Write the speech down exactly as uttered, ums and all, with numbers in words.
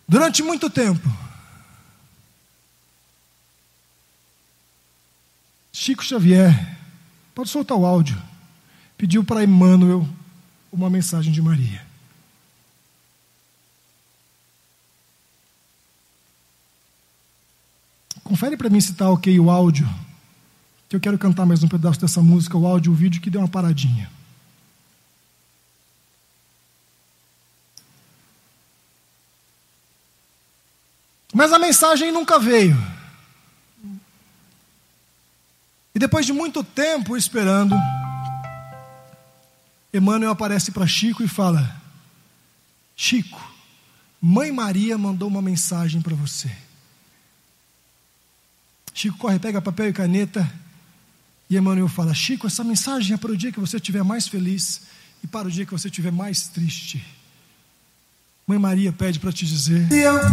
Durante muito tempo, Chico Xavier, pode soltar o áudio, pediu para Emmanuel uma mensagem de Maria. Confere para mim se está ok o áudio, que eu quero cantar mais um pedaço dessa música, o áudio, o vídeo que deu uma paradinha. Mas a mensagem nunca veio. E depois de muito tempo esperando, Emmanuel aparece para Chico e fala: Chico, Mãe Maria mandou uma mensagem para você. Chico corre, pega papel e caneta, e Emmanuel fala: Chico, essa mensagem é para o dia que você estiver mais feliz e para o dia que você estiver mais triste. Mãe Maria pede para te dizer: